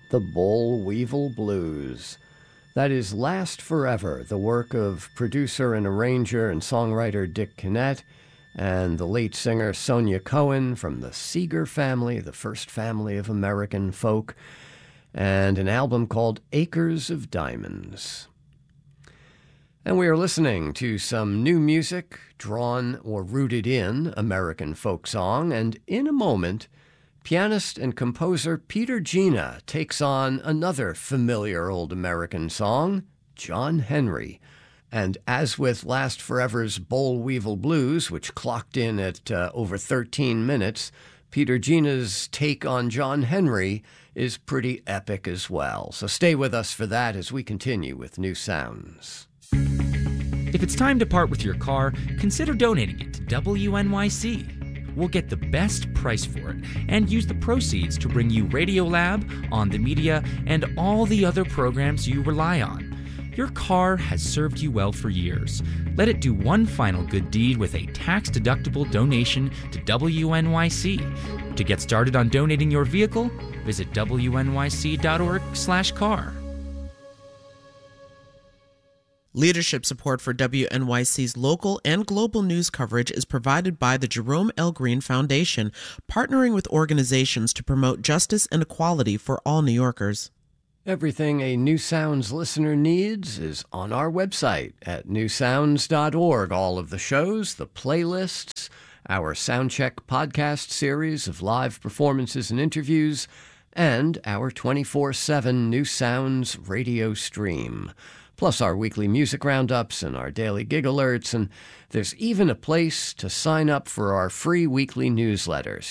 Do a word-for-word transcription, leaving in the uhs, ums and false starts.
The Boll Weevil Blues. That is Last Forever, the work of producer and arranger and songwriter Dick Kinnett and the late singer Sonia Cohen from the Seeger family, the first family of American folk, and an album called Acres of Diamonds. And we are listening to some new music drawn or rooted in American folk song, and in a moment, pianist and composer Peter Gina takes on another familiar old American song, John Henry. And as with Last Forever's Boll Weevil Blues, which clocked in at uh, over thirteen minutes, Peter Gina's take on John Henry is pretty epic as well. So stay with us for that as we continue with New Sounds. If it's time to part with your car, consider donating it to W N Y C. We'll get the best price for it and use the proceeds to bring you Radiolab, On the Media, and all the other programs you rely on. Your car has served you well for years. Let it do one final good deed with a tax-deductible donation to W N Y C. To get started on donating your vehicle, visit W N Y C dot org slash car. Leadership support for W N Y C's local and global news coverage is provided by the Jerome L. Green Foundation, partnering with organizations to promote justice and equality for all New Yorkers. Everything a New Sounds listener needs is on our website at new sounds dot org. All of the shows, the playlists, our Soundcheck podcast series of live performances and interviews, and our twenty-four seven New Sounds radio stream. Plus our weekly music roundups and our daily gig alerts, and there's even a place to sign up for our free weekly newsletters.